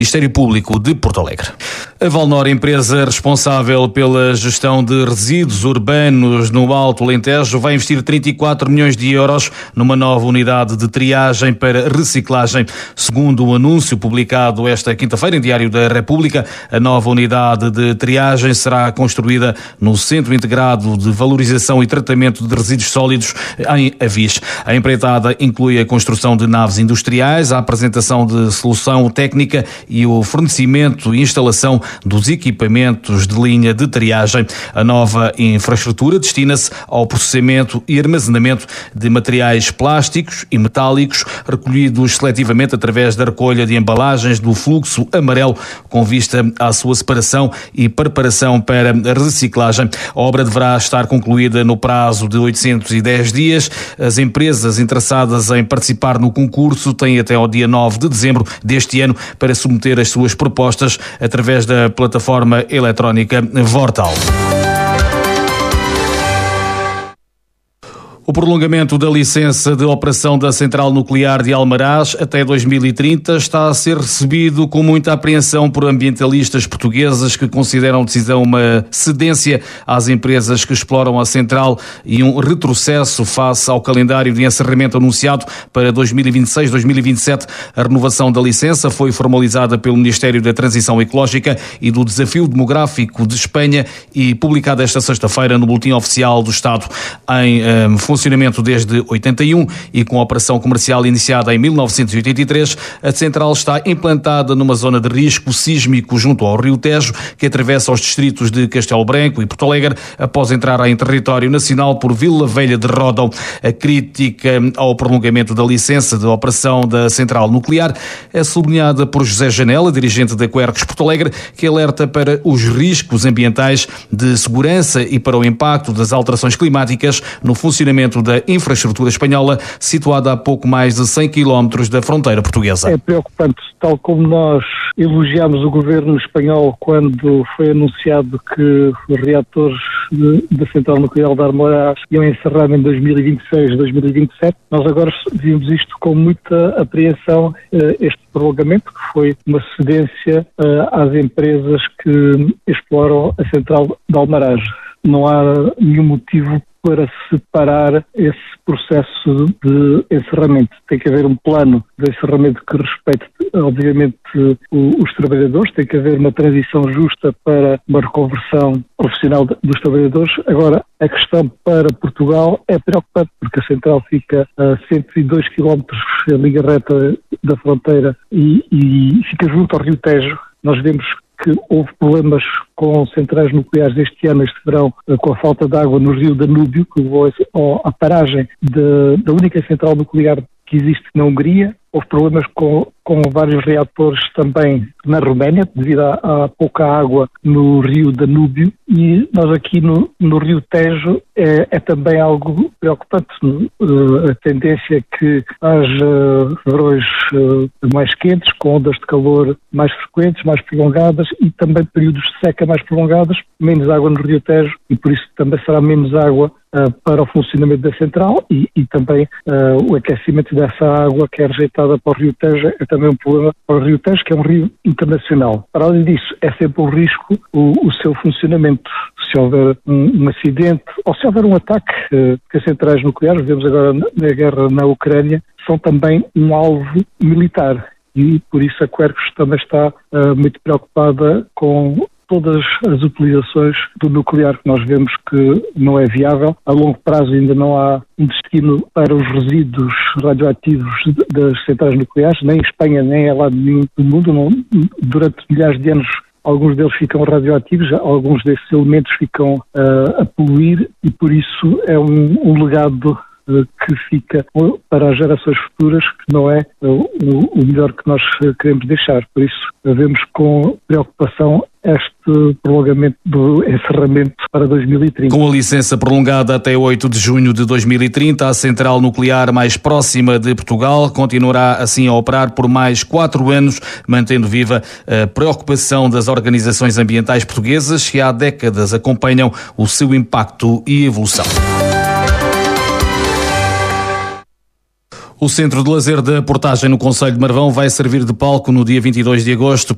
Ministério Público de Porto Alegre. A Valnor, empresa responsável pela gestão de resíduos urbanos no Alto Alentejo, vai investir 34 milhões de euros numa nova unidade de triagem para reciclagem. Segundo o anúncio publicado esta quinta-feira em Diário da República, a nova unidade de triagem será construída no Centro Integrado de Valorização e Tratamento de Resíduos Sólidos em Avis. A empreitada inclui a construção de naves industriais, a apresentação de solução técnica e o fornecimento e instalação dos equipamentos de linha de triagem. A nova infraestrutura destina-se ao processamento e armazenamento de materiais plásticos e metálicos recolhidos seletivamente através da recolha de embalagens do fluxo amarelo, com vista à sua separação e preparação para a reciclagem. A obra deverá estar concluída no prazo de 810 dias. As empresas interessadas em participar no concurso têm até ao dia 9 de dezembro deste ano para submeter as suas propostas através da plataforma eletrónica Vortal. O prolongamento da licença de operação da Central Nuclear de Almaraz até 2030 está a ser recebido com muita apreensão por ambientalistas portugueses que consideram a decisão uma cedência às empresas que exploram a central e um retrocesso face ao calendário de encerramento anunciado para 2026-2027. A renovação da licença foi formalizada pelo Ministério da Transição Ecológica e do Desafio Demográfico de Espanha e publicada esta sexta-feira no Boletim Oficial do Estado. Em funcionamento desde 81 e com a operação comercial iniciada em 1983, a central está implantada numa zona de risco sísmico junto ao Rio Tejo, que atravessa os distritos de Castelo Branco e Porto Alegre, após entrar em território nacional por Vila Velha de Ródão. A crítica ao prolongamento da licença de operação da central nuclear é sublinhada por José Janela, dirigente da Quercus Porto Alegre, que alerta para os riscos ambientais, de segurança e para o impacto das alterações climáticas no funcionamento da infraestrutura espanhola, situada a pouco mais de 100 km da fronteira portuguesa. É preocupante, tal como nós elogiámos o governo espanhol quando foi anunciado que os reatores da Central Nuclear de Almaraz iam encerrar em 2026, 2027, nós agora vimos isto com muita apreensão, este prolongamento, que foi uma cedência às empresas que exploram a Central de Almaraz. Não há nenhum motivo para separar esse processo de encerramento. Tem que haver um plano de encerramento que respeite, obviamente, os trabalhadores, tem que haver uma transição justa para uma reconversão profissional dos trabalhadores. Agora, a questão para Portugal é preocupante, porque a central fica a 102 km em linha reta da fronteira e fica junto ao Rio Tejo. Nós vemos que houve problemas com centrais nucleares este ano, este verão, com a falta de água no rio Danúbio, que levou à paragem da única central nuclear que existe na Hungria. Houve problemas com vários reatores também na Roménia, devido à pouca água no rio Danúbio, e nós aqui no rio Tejo é também algo preocupante. A tendência é que haja verões mais quentes, com ondas de calor mais frequentes, mais prolongadas, e também períodos de seca mais prolongados, menos água no rio Tejo, e por isso também será menos água para o funcionamento da central, e também o aquecimento dessa água que é rejeitada para o rio Tejo é também um problema para o rio Tejo, que é um rio internacional. Para além disso, é sempre um risco o seu funcionamento. Se houver um acidente ou se houver um ataque, que as centrais nucleares, vemos agora na guerra na Ucrânia, são também um alvo militar, e por isso a Quercus também está muito preocupada com todas as utilizações do nuclear, que nós vemos que não é viável. A longo prazo ainda não há um destino para os resíduos radioativos das centrais nucleares, nem em Espanha, nem em lado nenhum do mundo. Durante milhares de anos, alguns deles ficam radioativos, alguns desses elementos ficam a poluir, e por isso é um legado que fica para as gerações futuras, que não é o melhor que nós queremos deixar. Por isso, vemos com preocupação este prolongamento do encerramento para 2030. Com a licença prolongada até 8 de junho de 2030, a central nuclear mais próxima de Portugal continuará assim a operar por mais 4 anos, mantendo viva a preocupação das organizações ambientais portuguesas que há décadas acompanham o seu impacto e evolução. O Centro de Lazer da Portagem no Concelho de Marvão vai servir de palco no dia 22 de agosto